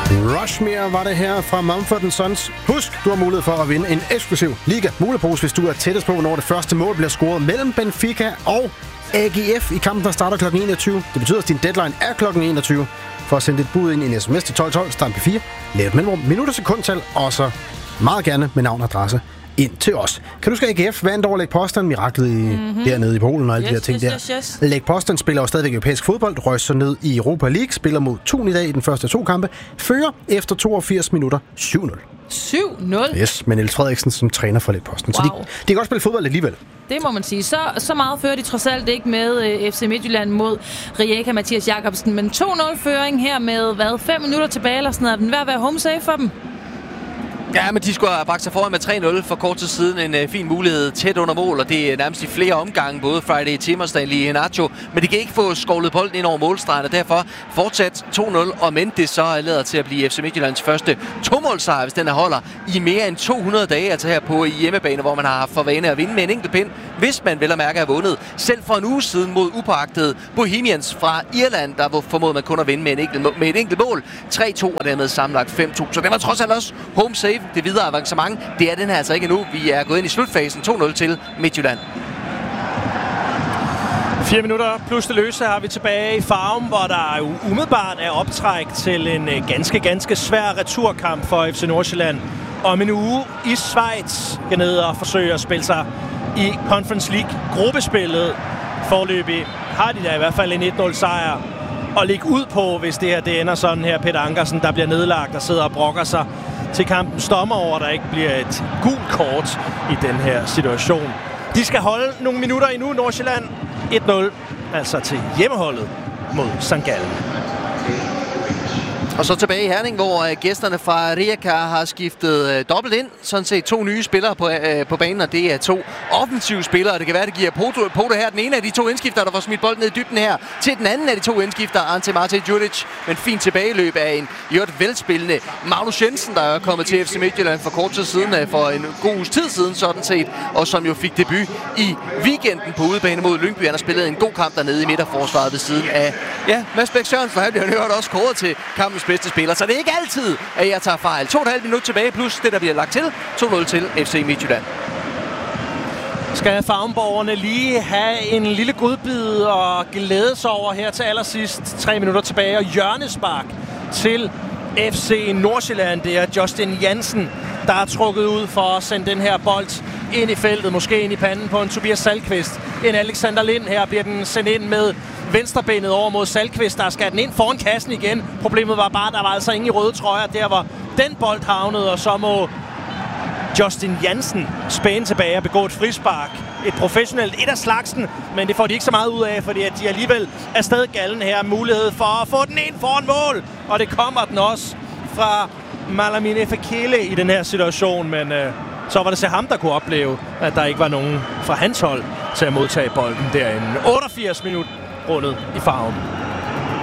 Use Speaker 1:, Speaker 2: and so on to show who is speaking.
Speaker 1: Rushmere var det her fra Mumford & Sons. Husk, du har mulighed for at vinde en eksklusiv Liga-mulepose, hvis du er tættest på, når det første mål bliver scoret mellem Benfica og AGF i kampen, der starter kl. 21. Det betyder, at din deadline er kl. 21. For at sende dit bud ind i en sms til 1212, start P4, lav et mellemrum, minutter, sekundtal, og så meget gerne med navn og adresse ind til os. Kan du huske, AGF vandt over Lech Poznan, miraklet dernede i Polen og alle de her ting der. Lech Poznan spiller jo stadigvæk europæisk fodbold, røg så ned i Europa League, spiller mod Thun i dag i den første af 2 kampe, fører efter 82 minutter 7-0.
Speaker 2: 7-0?
Speaker 1: Yes, med Niels Frederiksen som træner for Lech Poznan.
Speaker 2: Wow.
Speaker 1: Så de kan godt spille fodbold alligevel.
Speaker 2: Det må man sige. Så meget fører de trods alt ikke med FC Midtjylland mod Rijeka Mathias Jacobsen. Men 2-0-føring her med, 5 minutter tilbage eller sådan noget. Den ved at være home safe for dem.
Speaker 3: Ja, men de skulle have bragt sig foran med 3-0 for kort tid siden. En fin mulighed tæt under mål, og det er nærmest i flere omgange, både Friday Tim og Stanley Iheanacho. Men de kan ikke få skovlet bolden ind over målstregen, og derfor fortsat 2-0. Og men det så lader til at blive FC Midtjyllands første 2-målsejr, hvis den holder i mere end 200 dage. Altså her på hjemmebane, hvor man har haft for vane at vinde med en enkelt pind, hvis man vel at mærke har vundet. Selv for en uge siden mod upåagtede Bohemians fra Irland, der formåede man kun at vinde med et enkelt mål. 3-2 og dermed sammenlagt 5-2. Så det var trods alt også home safe. Det videre avancement, det er den her altså ikke endnu. Vi er gået ind i slutfasen. 2-0 til Midtjylland.
Speaker 4: 4 minutter plus det løse har vi tilbage i Farum, hvor der jo umiddelbart er optræk til en ganske svær returkamp for FC Nordsjælland. Om en uge i Schweiz skal ned og forsøge at spille sig i Conference League gruppespillet. Forløbig har de da i hvert fald en 1-0 sejr og ligge ud på, hvis det her det ender sådan her. Peter Ankersen, der bliver nedlagt og sidder og brokker sig til kampens dommer over, at der ikke bliver et gult kort i den her situation. De skal holde nogle minutter endnu, Nordsjælland. 1-0, altså til hjemmeholdet mod St. Gallen.
Speaker 3: Og så tilbage i Herning, hvor gæsterne fra Rijeka har skiftet dobbelt ind. Sådan set 2 nye spillere på banen, og det er 2 offensive spillere. Det kan være, det giver Poto her. Den ene af de 2 indskifter, der får smidt bolden ned i dybden her, til den anden af de 2 indskifter, Ante Mate Djuric. Men fint tilbageløb af en velspillende Magnus Jensen, der er kommet til FC Midtjylland for kort tid siden, for en god uges tid siden sådan set, og som jo fik debut i weekenden på udebane mod Lyngby. Han har spillet en god kamp dernede i midterforsvaret ved siden af Mads Bæk Sørensen, for han bliver hørt også kåret til kampens bedste spiller. Så det er ikke altid, at jeg tager fejl. 2,5 minutter tilbage, plus det, der bliver lagt til. 2-0 til FC Midtjylland.
Speaker 4: Skal Farmborgerne lige have en lille godbid og glæde sig over her til allersidst. 3 minutter tilbage, og hjørnespark til FC Nordsjælland. Det er Justin Jansen, der er trukket ud for at sende den her bold ind i feltet, måske ind i panden på en Tobias Salkvist. En Alexander Lind her bliver den sendt ind med venstrebenet over mod Salkvist, der skal den ind foran kassen igen. Problemet var bare, at der var altså ingen i røde trøjer. Der var den bold havnet, og så må Justin Jansen spæne tilbage og begå et frispark. Et professionelt et af slagsen, men det får de ikke så meget ud af, fordi at de alligevel er stadig Gallen her. Mulighed for at få den ind foran mål, og det kommer den også fra Malamine Fekele i den her situation, men så var det så ham, der kunne opleve, at der ikke var nogen fra hans hold til at modtage bolden derinde. 88 minutter rundet i Farum.